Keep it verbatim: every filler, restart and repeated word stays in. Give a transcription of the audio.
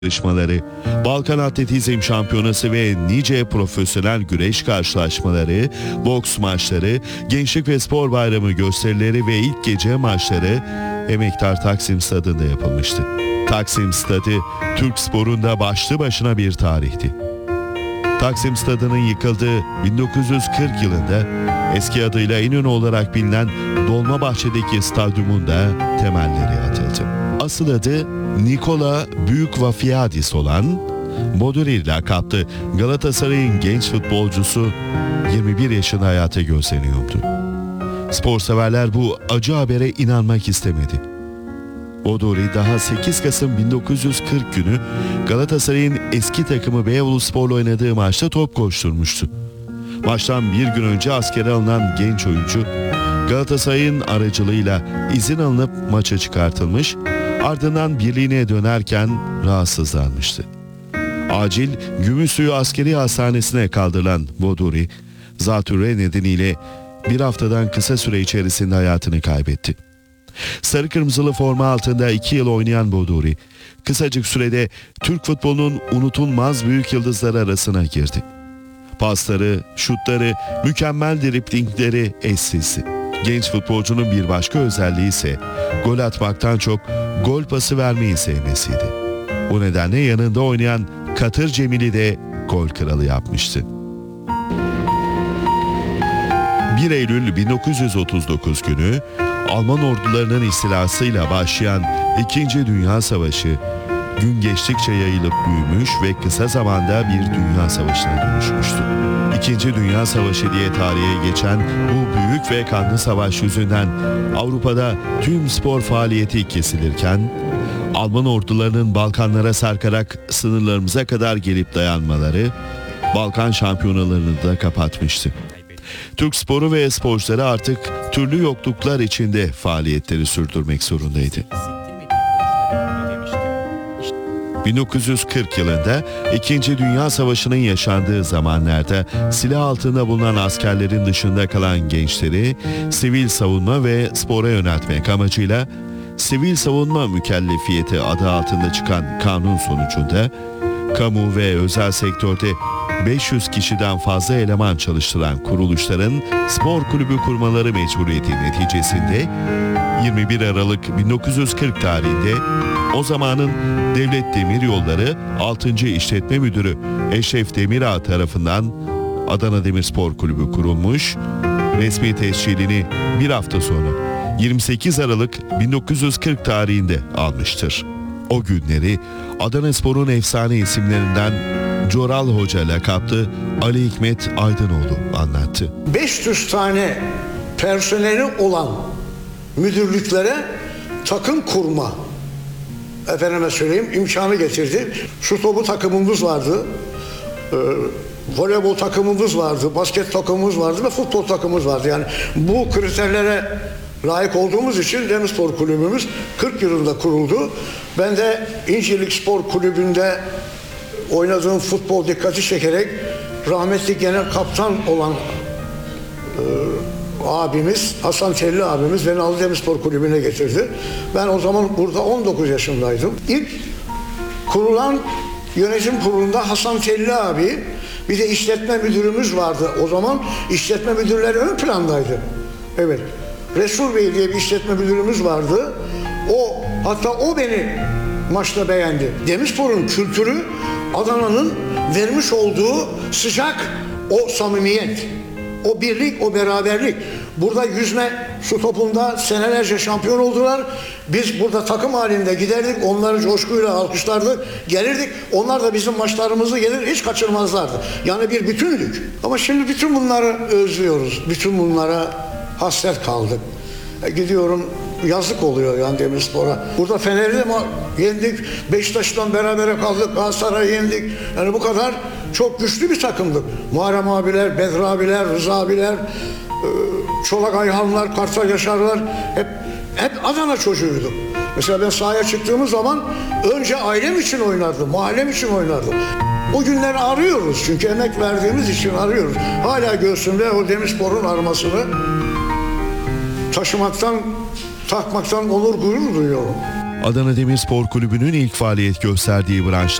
yarışmaları, Balkan Atletizm Şampiyonası ve nice profesyonel güreş karşılaşmaları, boks maçları, Gençlik ve Spor Bayramı gösterileri ve ilk gece maçları Emektar Taksim Stadı'nda yapılmıştı. Taksim Stadı, Türk sporunda başlı başına bir tarihti. Taksim Stadı'nın yıkıldığı bin dokuz yüz kırk yılında eski adıyla İnönü olarak bilinen Dolmabahçe'deki stadyumun da temelleri atıldı. Asıl adı Nikola Büyükvafiadis olan Boduri lakaplı Galatasaray'ın genç futbolcusu yirmi bir yaşında hayata gözleniyordu. Sporseverler bu acı habere inanmak istemedi. Boduri daha sekiz Kasım bin dokuz yüz kırk günü Galatasaray'ın eski takımı Beyoğluspor'la oynadığı maçta top koşturmuştu. Maçtan bir gün önce askere alınan genç oyuncu Galatasaray'ın aracılığıyla izin alınıp maça çıkartılmış, ardından birliğine dönerken rahatsızlanmıştı. Acil Gümüşsuyu Askeri Hastanesi'ne kaldırılan Boduri, zatürre nedeniyle bir haftadan kısa süre içerisinde hayatını kaybetti. Sarı kırmızılı forma altında iki yıl oynayan Boduri, kısacık sürede Türk futbolunun unutulmaz büyük yıldızları arasına girdi. Pasları, şutları, mükemmel driblingleri eşsizdi. Genç futbolcunun bir başka özelliği ise gol atmaktan çok gol pası vermeyi sevmesiydi. Bu nedenle yanında oynayan Katır Cemil'i de gol kralı yapmıştı. bir Eylül bin dokuz yüz otuz dokuz günü Alman ordularının istilasıyla başlayan İkinci Dünya Savaşı gün geçtikçe yayılıp büyümüş ve kısa zamanda bir dünya savaşına dönüşmüştü. İkinci Dünya Savaşı diye tarihe geçen bu büyük ve kanlı savaş yüzünden Avrupa'da tüm spor faaliyeti kesilirken Alman ordularının Balkanlara sarkarak sınırlarımıza kadar gelip dayanmaları Balkan şampiyonalarını da kapatmıştı. Türk sporu ve sporcuları artık türlü yokluklar içinde faaliyetleri sürdürmek zorundaydı. bin dokuz yüz kırk yılında İkinci Dünya Savaşı'nın yaşandığı zamanlarda silah altında bulunan askerlerin dışında kalan gençleri sivil savunma ve spora yöneltmek amacıyla Sivil Savunma Mükellefiyeti adı altında çıkan kanun sonucunda kamu ve özel sektörde beş yüz kişiden fazla eleman çalıştıran kuruluşların spor kulübü kurmaları mecburiyeti neticesinde yirmi bir Aralık bin dokuz yüz kırk tarihinde o zamanın Devlet Demiryolları altıncı İşletme Müdürü Eşref Demirağ tarafından Adana Demirspor Kulübü kurulmuş, resmi tescilini bir hafta sonra yirmi sekiz Aralık bin dokuz yüz kırk tarihinde almıştır. O günleri Adanaspor'un efsane isimlerinden Coral Hoca lakaplı Ali Hikmet Aydınoğlu anlattı. beş yüz tane personeli olan müdürlüklere takım kurma, efendime söyleyeyim, imkanı getirdi. Şu topu takımımız vardı, e, voleybol takımımız vardı, basket takımımız vardı ve futbol takımımız vardı. Yani bu kriterlere layık olduğumuz için Demirspor Kulübümüz kırk yılında kuruldu. Ben de İncirlik Spor Kulübü'nde oynadığım futbol dikkati çekerek rahmetli genel kaptan olan e, abimiz Hasan Telli abimiz beni Alı Demirspor Kulübü'ne getirdi. Ben o zaman burada on dokuz yaşındaydım. İlk kurulan yönetim kurulunda Hasan Telli abi, bir de işletme müdürümüz vardı. O zaman işletme müdürleri ön plandaydı. Evet. Resul Bey diye bir işletme müdürümüz vardı. O, hatta o beni maçta beğendi. Demirspor'un kültürü, Adana'nın vermiş olduğu sıcak, o samimiyet, o birlik, o beraberlik. Burada yüzme su topunda senelerce şampiyon oldular. Biz burada takım halinde giderdik, onları coşkuyla alkışlardık, gelirdik. Onlar da bizim maçlarımızı gelir, hiç kaçırmazlardı. Yani bir bütündük. Ama şimdi bütün bunları özlüyoruz. Bütün bunlara hasret kaldık. E, gidiyorum, yazık oluyor yani Demirspor'a. Burada Fener'i de yendik, Beşiktaş'tan berabere kaldık, Galatasaray'ı yendik. Yani bu kadar çok güçlü bir takımdık. Muharrem abiler, Bedri abiler, Rıza abiler, Çolak Ayhanlar, Kartal Yaşarlar, hep hep Adana çocuğuyduk. Mesela ben sahaya çıktığımız zaman önce ailem için oynardım, mahallem için oynardım. O günleri arıyoruz çünkü emek verdiğimiz için arıyoruz. Hala göğsümde o Demirspor'un armasını taşımaktan, takmaktan onur gurur duyuyorum. Adana Demirspor Kulübü'nün ilk faaliyet gösterdiği branşlar